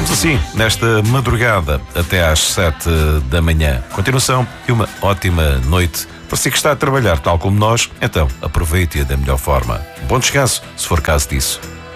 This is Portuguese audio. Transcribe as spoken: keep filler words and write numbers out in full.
Ficamos assim, nesta madrugada, até às sete da manhã. Continuação e uma ótima noite. Para si que está a trabalhar tal como nós, então aproveite-a da melhor forma. Bom descanso, se for caso disso.